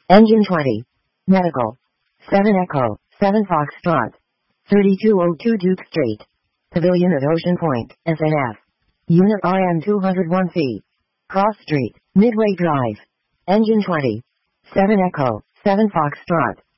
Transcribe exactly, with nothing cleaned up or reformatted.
Engine twenty. Medical. seven Echo, seven Foxtrot. thirty-two oh two Duke Street. Pavilion at Ocean Point, S N F. Unit I N two oh one feet. Cross Street, Midway Drive. Engine twenty. seven Echo, seven Foxtrot.